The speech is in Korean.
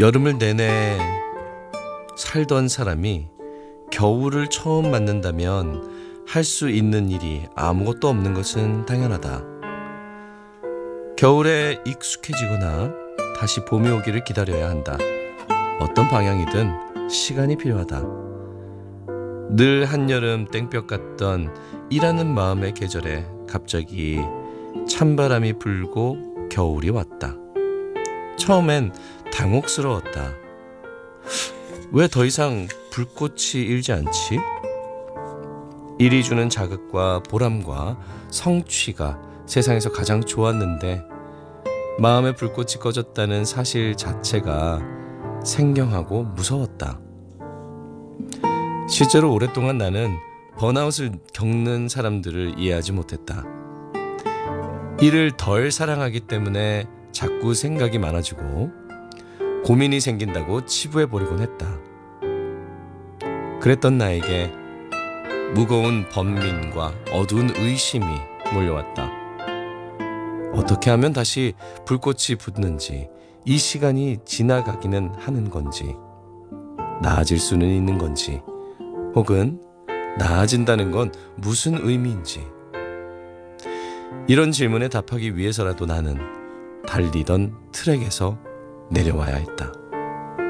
여름을 내내 살던 사람이 겨울을 처음 맞는다면 할 수 있는 일이 아무것도 없는 것은 당연하다. 겨울에 익숙해지거나 다시 봄이 오기를 기다려야 한다. 어떤 방향이든 시간이 필요하다. 늘 한여름 땡볕 같던 일하는 마음의 계절에 갑자기 찬바람이 불고 겨울이 왔다. 처음엔 당혹스러웠다. 왜 더 이상 불꽃이 일지 않지? 일이 주는 자극과 보람과 성취가 세상에서 가장 좋았는데 마음의 불꽃이 꺼졌다는 사실 자체가 생경하고 무서웠다. 실제로 오랫동안 나는 번아웃을 겪는 사람들을 이해하지 못했다. 일을 덜 사랑하기 때문에 자꾸 생각이 많아지고 고민이 생긴다고 치부해버리곤 했다. 그랬던 나에게 무거운 번민과 어두운 의심이 몰려왔다. 어떻게 하면 다시 불꽃이 붙는지, 이 시간이 지나가기는 하는 건지, 나아질 수는 있는 건지, 혹은 나아진다는 건 무슨 의미인지, 이런 질문에 답하기 위해서라도 나는 달리던 트랙에서 내려와야 했다.